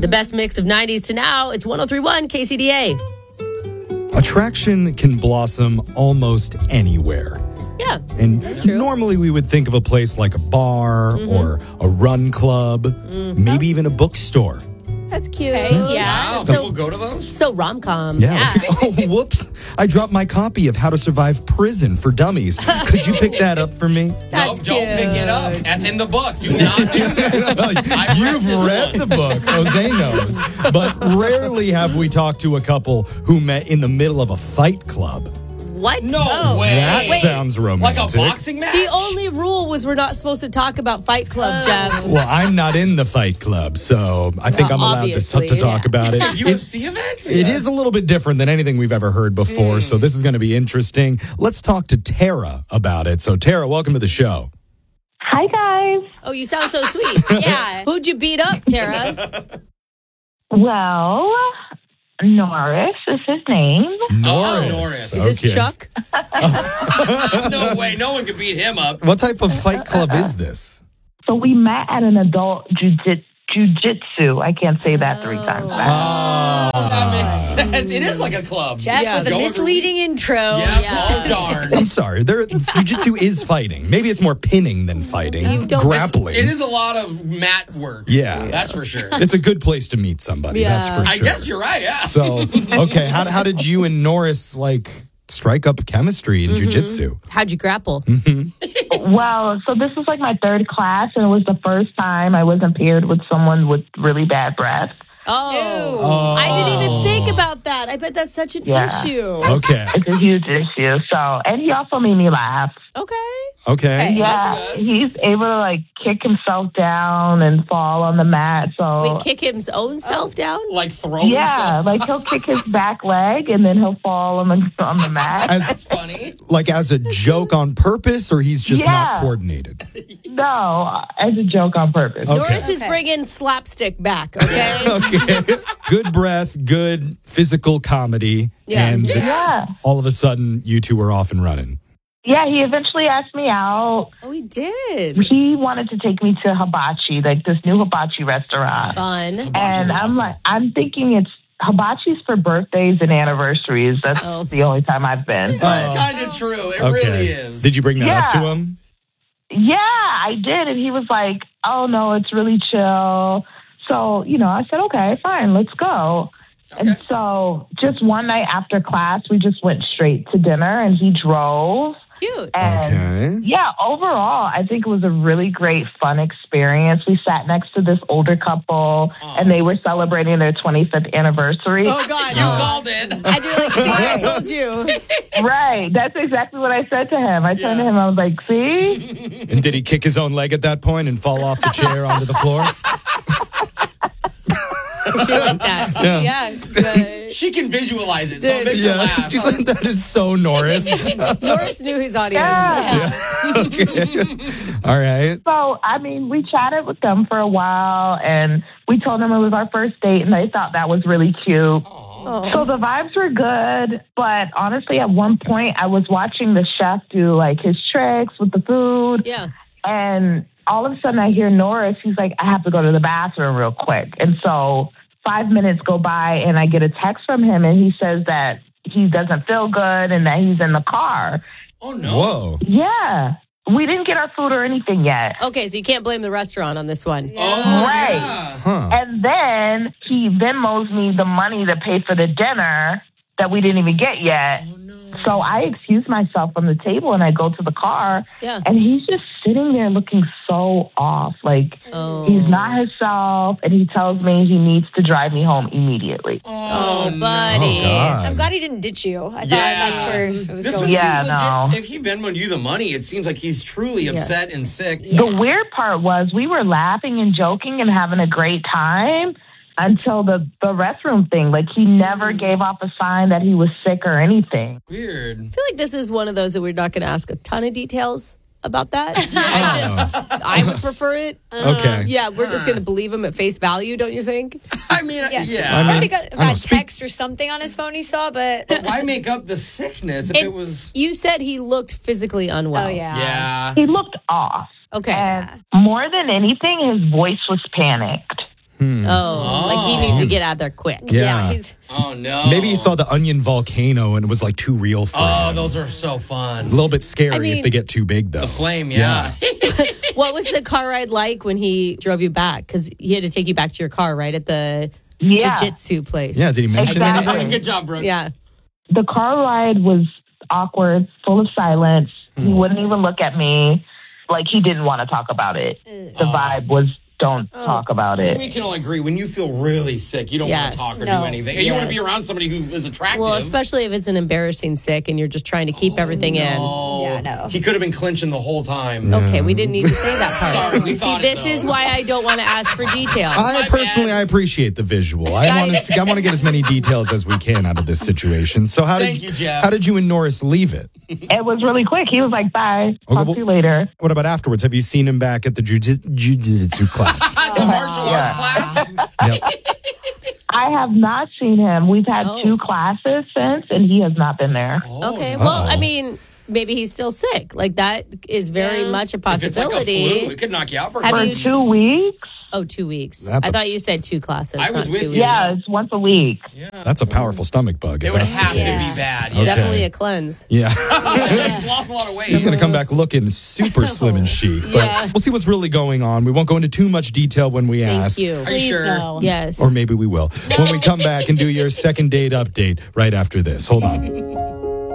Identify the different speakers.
Speaker 1: The best mix of 90s to now. It's 103.1 KCDA.
Speaker 2: Attraction can blossom almost anywhere.
Speaker 1: Yeah,
Speaker 2: And
Speaker 1: that's true.
Speaker 2: normally we would think of a place like a bar or a run club, maybe even a bookstore.
Speaker 1: That's cute.
Speaker 3: Okay, yeah.
Speaker 4: Wow,
Speaker 1: So-
Speaker 4: people go to those?
Speaker 1: So rom-com.
Speaker 2: Yeah. Oh, whoops. I dropped my copy of How to Survive Prison for Dummies. Could you pick that up for me?
Speaker 1: That's
Speaker 4: No, don't pick it up.
Speaker 1: cute.
Speaker 4: That's in the book. Do not do that. I've
Speaker 2: You've
Speaker 4: this
Speaker 2: read
Speaker 4: one.
Speaker 2: the book, Jose knows. But rarely have we talked to a couple who met in the middle of a fight club.
Speaker 1: What?
Speaker 4: No way.
Speaker 2: That sounds
Speaker 4: Like
Speaker 2: romantic.
Speaker 4: a boxing match?
Speaker 1: The only rule was we're not supposed to talk about Fight Club, Jeff.
Speaker 2: Well, I'm not in the fight club, so I think I'm allowed
Speaker 1: Obviously,
Speaker 2: to talk about it.
Speaker 4: UFC event?
Speaker 2: It is a little bit different than anything we've ever heard before, so this is going to be interesting. Let's talk to Tara about it. So, Tara, welcome to the show.
Speaker 5: Hi, guys.
Speaker 1: Oh, you sound so sweet.
Speaker 3: Yeah.
Speaker 1: Who'd you beat up, Tara?
Speaker 5: Well, Norris is his name.
Speaker 4: Norris.
Speaker 1: Is this Chuck?
Speaker 4: No way. No one could beat him up.
Speaker 2: What type of fight club is this?
Speaker 5: So we met at an adult jujitsu. I can't say that 3 times fast.
Speaker 4: That makes sense. It is like a club.
Speaker 3: Jeff
Speaker 1: Yeah.
Speaker 3: with a
Speaker 4: Go
Speaker 3: misleading intro.
Speaker 4: Oh, darn.
Speaker 2: I'm sorry. Jiu-jitsu is fighting. Maybe it's more pinning than fighting.
Speaker 1: don't-
Speaker 2: Grappling.
Speaker 4: It is a lot of mat work.
Speaker 2: Yeah.
Speaker 4: That's for sure.
Speaker 2: It's a good place to meet somebody.
Speaker 1: Yeah.
Speaker 2: That's for
Speaker 4: I
Speaker 2: sure.
Speaker 4: guess you're right, yeah.
Speaker 2: So, okay, how did you and Norris strike up chemistry in jiu-jitsu?
Speaker 1: How'd you grapple?
Speaker 5: Well, so this was like my 3rd class, and it was the first time I wasn't paired with someone with really bad breath.
Speaker 1: Oh, I didn't even think about that. I bet that's such an
Speaker 5: Yeah.
Speaker 1: issue.
Speaker 2: Okay.
Speaker 5: It's a huge issue. So, and he also made me laugh.
Speaker 1: Okay.
Speaker 2: Okay.
Speaker 5: Yeah,
Speaker 4: good.
Speaker 5: he's able to like kick himself down and fall on the mat. So
Speaker 1: Wait, kick his own self down?
Speaker 4: Like throw
Speaker 5: yeah,
Speaker 4: himself.
Speaker 5: like he'll kick his back leg and then he'll fall on the mat.
Speaker 4: That's funny.
Speaker 2: As a joke on purpose, or he's just not
Speaker 5: Yeah.
Speaker 2: coordinated?
Speaker 5: No, as a joke on purpose.
Speaker 2: Okay.
Speaker 1: Norris is bringing slapstick back, okay?
Speaker 2: Okay. Good breath, good physical comedy.
Speaker 1: Yeah.
Speaker 2: And
Speaker 5: Yeah.
Speaker 2: all of a sudden, you two were off and running.
Speaker 5: Yeah, he eventually asked me out.
Speaker 1: Oh, he did.
Speaker 5: He wanted to take me to Hibachi, like this new Hibachi restaurant.
Speaker 1: Fun.
Speaker 5: And I'm thinking it's Hibachi's for birthdays and anniversaries. That's
Speaker 1: Oh.
Speaker 5: the only time I've been. But
Speaker 4: That's kind of true. It really is.
Speaker 2: Did you bring that up to
Speaker 5: Yeah.
Speaker 2: him?
Speaker 5: yeah, I did. And he was like, oh, no, it's really chill. So, I said, okay, fine, let's go. And so just one night after class, we just went straight to dinner and he drove.
Speaker 1: Cute.
Speaker 5: And
Speaker 2: Okay.
Speaker 5: yeah, overall, I think it was a really great, fun experience. We sat next to this older couple and they were celebrating their 25th anniversary.
Speaker 1: Oh, God.
Speaker 4: You called it.
Speaker 1: And you're like, see, I told you.
Speaker 5: Right. That's exactly what I said to him. I turned to him, I was like, see?
Speaker 2: And did he kick his own leg at that point and fall off the chair onto the floor?
Speaker 1: She like that.
Speaker 3: Yeah.
Speaker 4: She can visualize it, so it makes her
Speaker 2: Yeah.
Speaker 4: laugh.
Speaker 2: She's like, that is so Norris.
Speaker 1: Norris knew his audience.
Speaker 5: Yeah.
Speaker 2: All right.
Speaker 5: So, we chatted with them for a while and we told them it was our first date and they thought that was really cute. So the vibes were good, but honestly, at one point I was watching the chef do like his tricks with the food.
Speaker 1: Yeah.
Speaker 5: And all of a sudden I hear Norris, he's like, I have to go to the bathroom real quick. And so 5 minutes go by and I get a text from him and he says that he doesn't feel good and that he's in the car.
Speaker 4: Oh, no.
Speaker 2: Whoa.
Speaker 5: Yeah. We didn't get our food or anything yet.
Speaker 1: Okay, so you can't blame the restaurant on this one.
Speaker 4: Oh,
Speaker 5: Right.
Speaker 4: yeah.
Speaker 2: Huh.
Speaker 5: And then he Venmos me the money to pay for the dinner that we didn't even get yet.
Speaker 4: Oh, no.
Speaker 5: So I excuse myself from the table and I go to the car.
Speaker 1: Yeah.
Speaker 5: And he's just sitting there looking so off. Like
Speaker 1: Oh.
Speaker 5: he's not himself. And he tells me he needs to drive me home immediately.
Speaker 1: Oh,
Speaker 4: no.
Speaker 1: buddy.
Speaker 2: Oh, God.
Speaker 3: I'm glad he didn't ditch you. I thought
Speaker 4: Yeah.
Speaker 3: that's where it was
Speaker 4: This
Speaker 3: going.
Speaker 4: one
Speaker 5: Yeah,
Speaker 4: seems
Speaker 5: no.
Speaker 4: legit. If he Venmoed you the money, it seems like he's truly upset and sick.
Speaker 5: The weird part was we were laughing and joking and having a great time until the restroom thing. Like he never gave off a sign that he was sick or anything.
Speaker 4: Weird.
Speaker 1: I feel like this is one of those that we're not going to ask a ton of details about that. I would prefer it.
Speaker 2: Okay.
Speaker 1: Yeah, we're just going to believe him at face value, don't you think?
Speaker 4: I mean, yeah.
Speaker 2: I mean,
Speaker 3: Probably got a
Speaker 2: I don't
Speaker 3: bad
Speaker 2: speak-
Speaker 3: text or something on his phone he saw, but
Speaker 4: Why make up the sickness if it was...
Speaker 1: You said he looked physically unwell.
Speaker 3: oh yeah.
Speaker 4: Yeah.
Speaker 5: He looked off.
Speaker 1: Okay.
Speaker 5: And more than anything, his voice was panicked.
Speaker 1: Like he needed to get out there quick.
Speaker 2: Yeah.
Speaker 3: he's
Speaker 4: Oh no.
Speaker 2: Maybe he saw the onion volcano and it was like too real for
Speaker 4: Oh,
Speaker 2: him.
Speaker 4: those are so fun.
Speaker 2: A little bit scary
Speaker 1: I mean-
Speaker 2: if they get too big, though.
Speaker 4: The flame, yeah.
Speaker 1: What was the car ride like when he drove you back? Because he had to take you back to your car, right? At the
Speaker 5: Yeah.
Speaker 1: jiu-jitsu place.
Speaker 2: Yeah, did he mention
Speaker 5: Exactly.
Speaker 2: anything?
Speaker 4: Good job, Brooke.
Speaker 1: Yeah.
Speaker 5: The car ride was awkward, full of silence. He wouldn't even look at me. Like he didn't want to talk about it. The vibe was don't talk about
Speaker 4: We
Speaker 5: it.
Speaker 4: can all agree when you feel really sick, you don't want
Speaker 1: Yes.
Speaker 4: to talk or
Speaker 3: No.
Speaker 4: do anything. And you want to be around somebody who is attractive.
Speaker 1: Well, especially if it's an embarrassing sick and you're just trying to keep everything in.
Speaker 3: Yeah, no.
Speaker 4: He could have been clinching the whole time.
Speaker 1: Okay, we didn't need to say that part.
Speaker 4: Sorry, we
Speaker 1: See,
Speaker 4: thought it,
Speaker 1: this
Speaker 4: though.
Speaker 1: is why I don't want to ask for details.
Speaker 2: I personally, I appreciate the visual. I want to get as many details as we can out of this situation. So
Speaker 4: Thank you, Jeff.
Speaker 2: how did you and Norris leave it?
Speaker 5: It was really quick. He was like, bye. Talk
Speaker 2: well-
Speaker 5: to you later.
Speaker 2: What about afterwards? Have you seen him back at the jiu-jitsu class?
Speaker 4: The martial arts class?
Speaker 2: Yep.
Speaker 5: I have not seen him. We've had 2 classes since, and he has not been there.
Speaker 1: Okay, well, I mean, maybe he's still sick. Like, that is very much a
Speaker 4: If it's like a
Speaker 1: possibility.
Speaker 4: flu, it could knock you out for a
Speaker 1: Have
Speaker 4: couple.
Speaker 1: you-
Speaker 5: For 2 weeks?
Speaker 1: Oh, 2 weeks.
Speaker 2: That's
Speaker 1: I
Speaker 2: a-
Speaker 1: thought you said 2 classes,
Speaker 4: I was
Speaker 1: not
Speaker 4: with
Speaker 1: 2
Speaker 4: you.
Speaker 1: weeks.
Speaker 5: Yeah, it's once a week.
Speaker 2: That's a powerful stomach bug. If
Speaker 4: It would
Speaker 2: that's the
Speaker 4: have to be
Speaker 2: case.
Speaker 4: bad.
Speaker 2: Okay.
Speaker 1: Definitely a cleanse.
Speaker 2: Yeah.
Speaker 4: He's lost a lot of weight.
Speaker 2: He's going to come back looking super slim and chic. But
Speaker 1: Yeah.
Speaker 2: we'll see what's really going on. We won't go into too much detail when we
Speaker 1: Thank
Speaker 2: ask.
Speaker 1: you.
Speaker 4: Are you
Speaker 3: Please
Speaker 4: sure?
Speaker 3: no.
Speaker 1: Yes.
Speaker 2: Or maybe we will. When we come back and do your second date update right after this. Hold on.